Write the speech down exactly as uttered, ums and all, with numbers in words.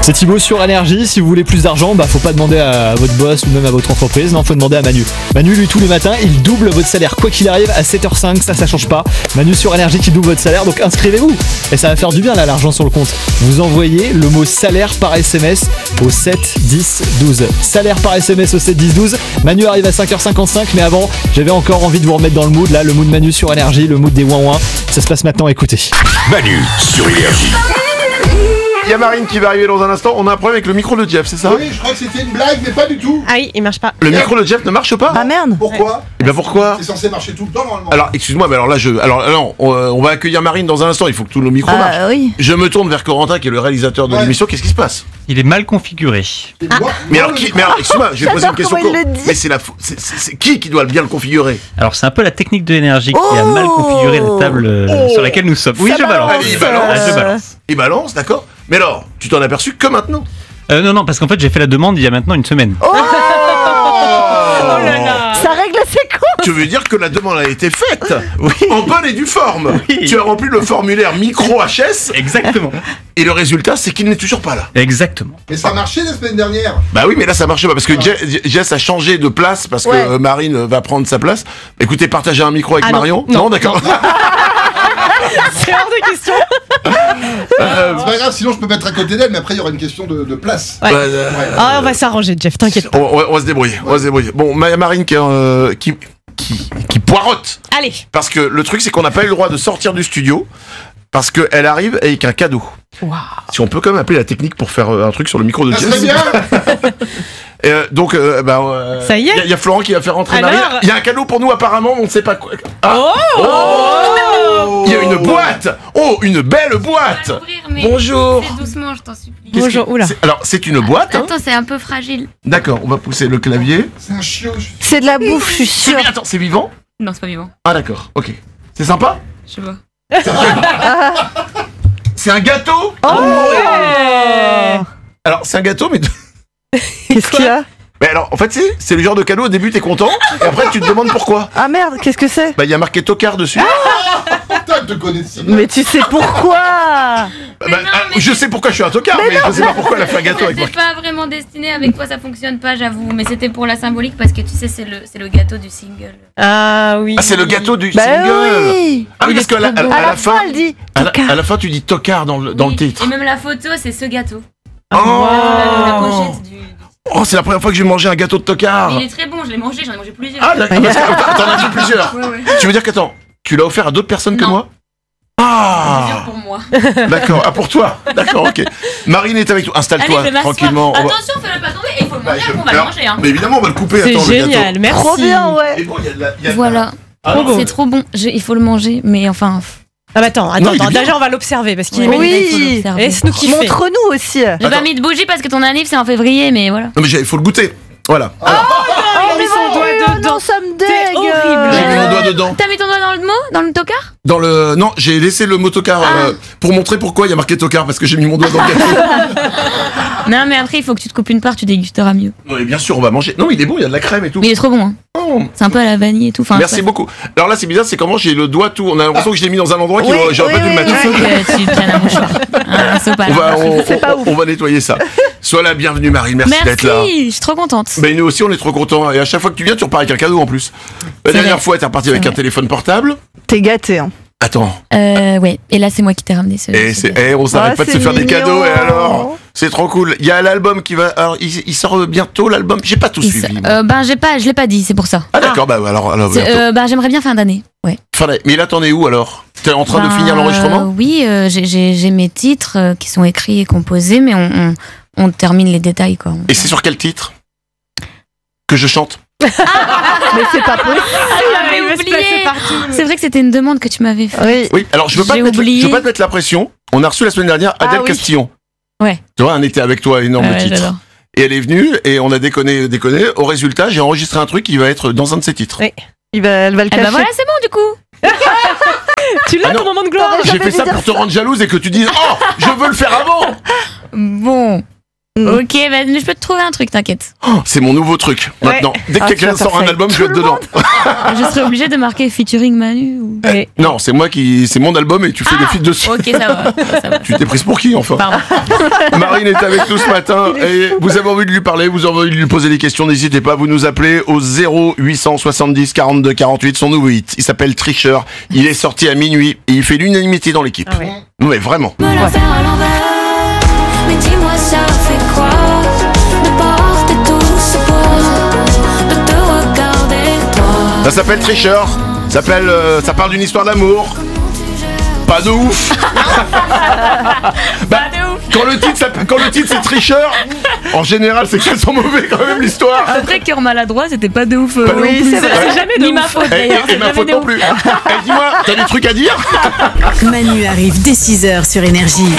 C'est Thibaut sur Énergie. Si vous voulez plus d'argent, bah faut pas demander à votre boss ou même à votre entreprise. Non, faut demander à Manu. Manu, lui, tous les matins, il double votre salaire quoi qu'il arrive à sept heures cinq. Ça, ça change pas. Manu sur Énergie qui double votre salaire. Donc inscrivez-vous. Et ça va faire du bien là, l'argent sur le compte. Vous envoyez le mot salaire par S M S au sept dix douze. Salaire par S M S au sept dix douze. Manu arrive à cinq heures cinquante-cinq. Mais avant, j'avais encore envie de vous remettre dans le mood. Là, le mood Manu sur Énergie, le mood des ouin ouin. Ça se passe maintenant. Écoutez. Manu sur Énergie. Il y a Marine qui va arriver dans un instant. On a un problème avec le micro de Jeff, c'est ça? Oui, je crois que c'était une blague, mais pas du tout. Ah oui, il marche pas. Le micro de Jeff ne marche pas? Ah merde. Pourquoi? Eh bien pourquoi? C'est censé marcher tout le temps normalement. Alors excuse-moi, mais alors là je, alors non, on, on va accueillir Marine dans un instant. Il faut que tous nos micros Ah marchent. oui. Je me tourne vers Corentin qui est le réalisateur de Ouais. l'émission. Qu'est-ce qui se passe? Il est mal configuré. Et moi- Mais moi, alors le qui? micro- Mais alors excuse-moi, je vais poser une J'adore question. comment il con- le dit. Mais c'est la, fou- c'est, c'est- c'est qui qui doit bien le configurer? Alors c'est un peu la technique de l'énergie qui a Oh mal configuré la table euh, Oh sur laquelle nous sommes. Oui, Ça je balance. balance, Allez, il balance. Ah, je euh, balance. Il balance, d'accord? Mais alors, tu t'en as aperçu que maintenant? Euh, non, non, parce qu'en fait j'ai fait la demande il y a maintenant une semaine. Oh, Oh là là. ça règle ses comptes. Tu veux dire que la demande a été faite? Oui. En bonne et due forme. Oui. Tu as rempli le formulaire micro H S Exactement. et le résultat c'est qu'il n'est toujours pas là. Exactement. Mais ça a marché la semaine dernière. Bah oui, mais là ça marchait pas parce que Je- Jess a changé de place parce que Ouais. euh, Marine va prendre sa place. Écoutez, partagez un micro avec Ah non. Marion. Non. d'accord. C'est hors de question. C'est pas grave, sinon je peux mettre à côté d'elle, mais après il y aura une question de, de place. Ouais. Ouais, euh, Ah, on va s'arranger, Jeff, t'inquiète on, pas. on va- on va se débrouiller. On va se débrouiller. Bon, Ma- Marine qui, euh, qui qui qui poirote Allez. parce que le truc c'est qu'on n'a pas eu le droit de sortir du studio parce qu'elle arrive avec un cadeau. Waouh. Si on peut quand même appeler la technique pour faire euh, un truc sur le micro de Ça Jess. serait bien. Et, euh, donc, euh, bah, euh, Ça y est. Il y a- y, a Florent qui va faire rentrer Alors Marine. Il y a un cadeau pour nous apparemment, on ne sait pas quoi. Ah. Oh, Oh Il y a une boîte. Oh, une belle boîte. L'ouvrir, mais Bonjour. fais doucement, je t'en supplie. Qu'est-ce Bonjour, que- oula. c'est- Alors, c'est une boîte. Hein. Attends, c'est un peu fragile. D'accord, on va pousser le clavier. C'est un chiot. je- C'est de la bouffe, je suis C'est sûre. vi- Attends, c'est vivant? Non, c'est pas vivant. Ah d'accord, ok. C'est sympa? Je sais pas. C'est un gâteau? Oh, Ouais. Alors, c'est un gâteau, mais... qu'est-ce qu'il y a? mais alors, en fait, c'est, c'est le genre de cadeau, au début, t'es content, et après, tu te demandes pourquoi. Ah merde, qu'est-ce que c'est? Bah, il y a marqué tocard dessus. Putain, je te connais si bien. Mais tu sais pourquoi? Bah, bah, non, ah, mais- je sais pourquoi je suis un tocard, mais, je sais pas pourquoi elle a fait un gâteau avec moi. C'est pas vraiment destiné avec quoi ça fonctionne pas, j'avoue. Mais c'était pour la symbolique parce que tu sais, c'est le, c'est le gâteau du single. Ah oui. Ah, c'est le gâteau du Bah single. oui. Ah oui, parce qu'à la, à, À à la la fin, fin, elle dit à la, tocard. à la fin, tu dis tocard dans le, dans le Oui. titre. Et même la photo, c'est ce gâteau. Oh, La, la pochette du. du- oh, c'est la première fois que j'ai mangé un gâteau de tocard. Il est très bon, je l'ai mangé, j'en ai mangé plusieurs. Ah, d'accord. Parce que t'en as fait plusieurs. Ouais, ouais. Tu veux dire qu'attends, tu l'as offert à d'autres personnes que Non. moi? Plusieurs Ah, pour moi. d'accord. Ah, pour toi. D'accord, ok. Marine est avec toi. Installe-toi Allez, je vais tranquillement. m'asseoir. On va- Attention, fais-le pas tomber. Et il faut le Bah, manger, je- après, on va alors, le manger. Hein. Mais évidemment, on va le couper. C'est Attends, le gâteau. génial, merci. Trop bien, Et ouais. bon, il y a de la- il y a de la- Voilà. Ah, Trop non, beau. C'est trop bon. Je- il faut le manger, mais enfin. Ah bah attends, Non, attends, il est attends. bien. Déjà on va l'observer parce qu'il est Ouais, magnifique. il faut Oui. l'observer. Laisse-nous kiffer. Montre-nous aussi. J'ai Attends. pas mis de bougie parce que ton anniv c'est en février, mais voilà. Non, mais il faut le goûter. Voilà. Il a mis son doigt Oh dedans. non, ça me C'est dégue. horrible. J'ai mis mon doigt dedans. T'as mis ton doigt dans le mot Dans le tocard Dans le. Non, j'ai laissé le mot tocard euh, pour montrer pourquoi il y a marqué tocard parce que j'ai mis mon doigt dans le gâteau. Non, mais après, il faut que tu te coupes une part, tu dégusteras mieux. Non, mais bien sûr, on va manger. Non, il est bon, il y a de la crème et tout. Mais il est trop bon, hein. Oh. C'est un peu à la vanille et tout. Enfin, Merci ça- beaucoup. Alors là, c'est bizarre, c'est comment j'ai le doigt tout. On a l'impression que je l'ai mis dans un endroit qui Oui, j'aurais oui, pas dû oui, le mettre. Il faut que tu prennes un mouchoir. Un sopalin. On va, on, C'est pas on- ouf. on va nettoyer ça. Sois la bienvenue, Marie. Merci, d'être là. Merci, je suis trop contente. Ben nous aussi, on est trop contents. Et à chaque fois que tu viens, tu repars avec un cadeau en plus. La C'est dernière vrai. fois, t'es reparti avec C'est un vrai. téléphone portable. T'es gâté, hein. Attends. Euh, ouais. Et là, c'est moi qui t'ai ramené ce. Et ce c'est, gâteau. eh, on s'arrête Ah, pas de se c'est faire des mignon. cadeaux. Et alors, c'est trop cool. Il y a l'album qui va. Alors, il, il sort bientôt l'album. J'ai pas tout Il suivi. se- moi. euh, ben, j'ai pas, je l'ai pas dit, c'est pour ça. Ah d'accord. Bah alors, alors C'est- bientôt. euh, ben, j'aimerais bien fin d'année. Ouais. Fin d'année. Mais là, t'en es où alors? T'es en train de Ben, finir l'enregistrement? euh, Oui, euh, j'ai- j'ai j'ai mes titres euh, qui sont écrits et composés, mais on, on, on termine les détails, quoi. Et c'est sur quel titre que je chante? Mais c'est pas possible. j'avais il va se oublié. placer partout. C'est vrai que c'était une demande que tu m'avais faite. Oui. Oui. Alors je veux pas te J'ai mettre, oublié. je veux pas te mettre la pression. On a reçu la semaine dernière Adèle Ah oui. Castillon. Ouais. Tu vois, un été avec toi, énorme Ah ouais, titre. j'adore. Et elle est venue et on a déconné, déconné. Au résultat, j'ai enregistré un truc qui va être dans un de ses titres. Oui. Il va, elle va le Eh cacher. ben voilà, c'est bon du coup. Tu l'as Ah ton non. moment de gloire. T'aurais J'ai jamais fait dû ça dire pour te rendre jalouse et que tu dises oh, je veux le faire avant. Bon. Ok, bah, je peux te trouver un truc, t'inquiète. Oh, c'est mon nouveau truc. Maintenant, dès que Ah, quelqu'un tu vas sort un faire album, je tout vais être le dedans. Je serais obligée de marquer featuring Manu. Ou... Ouais. Non, c'est moi qui, c'est mon album et tu fais des feats dessus. Ok, ça va. Ça va. Tu t'es prise pour qui enfin? Pardon. Marine est avec nous ce matin et vous avez envie de lui parler, vous avez envie de lui poser des questions, n'hésitez pas, vous nous appelez au zéro huit cent soixante-dix quarante-deux quarante-huit, son nouveau hit. Il s'appelle Tricheur, il est sorti à minuit et il fait l'unanimité dans l'équipe. Ah ouais. Non mais vraiment. Me la faire à l'envers. Mais dis-moi, ça fait quoi de porter tout ce poids, de te regarder toi. Ça s'appelle Tricheur, ça s'appelle, euh, ça parle d'une histoire d'amour. Pas de ouf. Bah, quand le titre, s'appelle- quand le titre c'est Tricheur, en général c'est qu'elles sont mauvais quand même l'histoire. Après, cœur maladroit, c'était pas de ouf. euh, Pas non oui, plus. c'est vrai. C'est jamais de ma faute Et, d'ailleurs. et- et ma faute non plus. Eh, dis-moi, t'as des trucs à dire? Manu arrive dès six heures sur Énergie.